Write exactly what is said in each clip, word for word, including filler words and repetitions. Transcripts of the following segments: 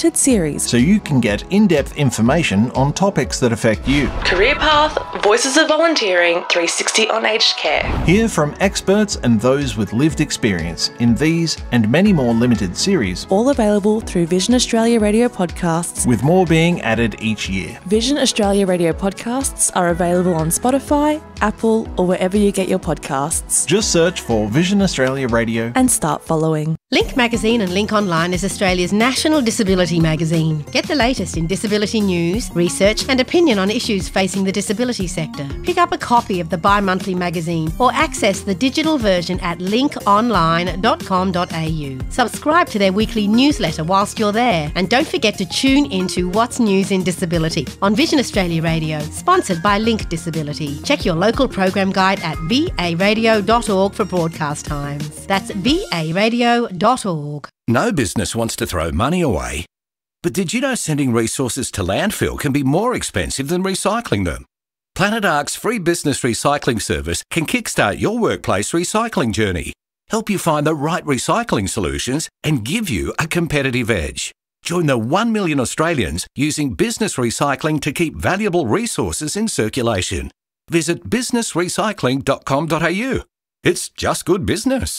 limited series, so you can get in-depth information on topics that affect you. Career Path, Voices of Volunteering, three sixty on aged care. Hear from experts and those with lived experience in these and many more limited series, all available through Vision Australia Radio podcasts, with more being added each year. Vision Australia Radio podcasts are available on Spotify, Apple, or wherever you get your podcasts. Just search for Vision Australia Radio and start following. Link Magazine and Link Online is Australia's national disability magazine. Get the latest in disability news, research and opinion on issues facing the disability sector. Pick up a copy of the bi-monthly magazine or access the digital version at link online dot com dot a u. Subscribe to their weekly newsletter whilst you're there, and don't forget to tune into What's News in Disability on Vision Australia Radio, sponsored by Link Disability. Check your local program guide at v a radio dot org for broadcast times. That's v a radio dot org. No business wants to throw money away. But did you know sending resources to landfill can be more expensive than recycling them? Planet Ark's free business recycling service can kickstart your workplace recycling journey, help you find the right recycling solutions and give you a competitive edge. Join the one million Australians using business recycling to keep valuable resources in circulation. Visit business recycling dot com dot a u. It's just good business.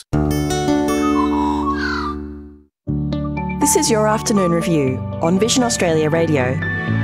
This is your afternoon review on Vision Australia Radio.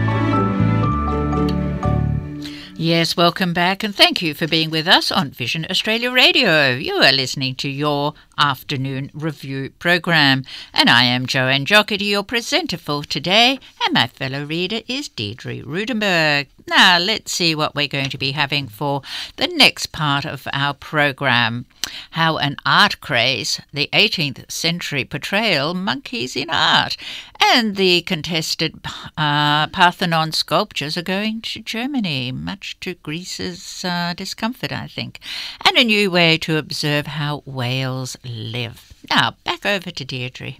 Yes, welcome back and thank you for being with us on Vision Australia Radio. You are listening to your afternoon review program, and I am Joanne Jockety, your presenter for today, and my fellow reader is Deirdre Rudenberg. Now, let's see what we're going to be having for the next part of our program. How an art craze, the eighteenth century portrayal, monkeys in art, and the contested uh, Parthenon sculptures are going to Germany, much to Greece's uh, discomfort, I think, and a new way to observe how whales live. Now, back over to Deirdre.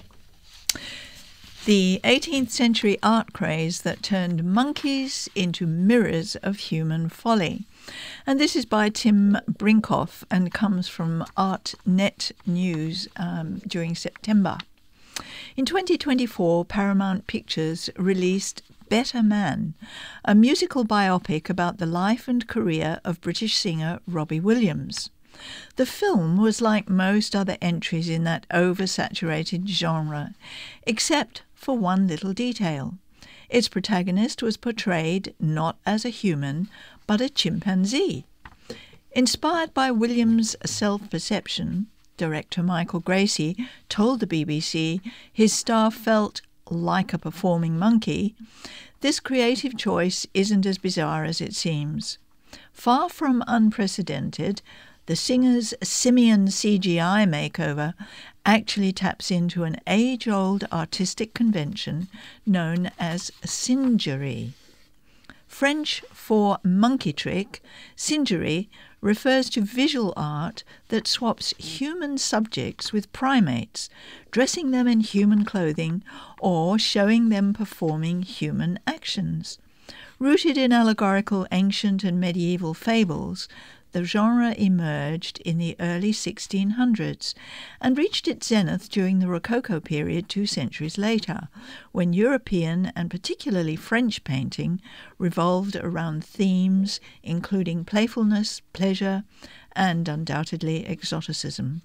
The eighteenth century art craze that turned monkeys into mirrors of human folly. And this is by Tim Brinkoff and comes from ArtNet News um, during September. In twenty twenty-four, Paramount Pictures released Better Man, a musical biopic about the life and career of British singer Robbie Williams. The film was like most other entries in that oversaturated genre, except for one little detail. Its protagonist was portrayed not as a human, but a chimpanzee. Inspired by Williams' self-perception, director Michael Gracie told the B B C his star felt like a performing monkey. This creative choice isn't as bizarre as it seems. Far from unprecedented, the singer's simian C G I makeover actually taps into an age-old artistic convention known as singerie. French for monkey trick, singerie refers to visual art that swaps human subjects with primates, dressing them in human clothing or showing them performing human actions. Rooted in allegorical ancient and medieval fables, the genre emerged in the early sixteen hundreds and reached its zenith during the Rococo period two centuries later, when European and particularly French painting revolved around themes including playfulness, pleasure, and undoubtedly exoticism.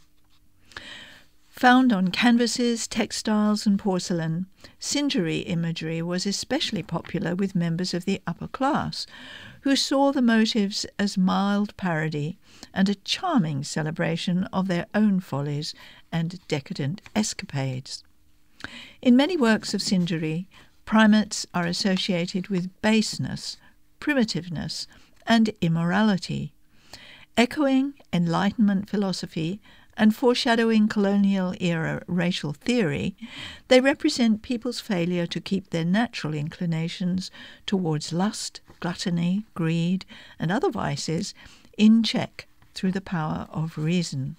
Found on canvases, textiles and porcelain, singerie imagery was especially popular with members of the upper class, who saw the motives as mild parody and a charming celebration of their own follies and decadent escapades. In many works of singerie, primates are associated with baseness, primitiveness, and immorality. Echoing Enlightenment philosophy and foreshadowing colonial-era racial theory, they represent people's failure to keep their natural inclinations towards lust, gluttony, greed, and other vices in check through the power of reason.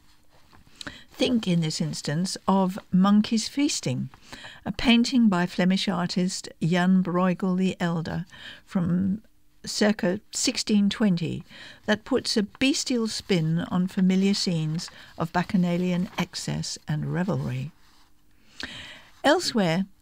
Think, in this instance, of Monkeys Feasting, a painting by Flemish artist Jan Bruegel the Elder from circa sixteen twenty that puts a bestial spin on familiar scenes of bacchanalian excess and revelry. Elsewhere,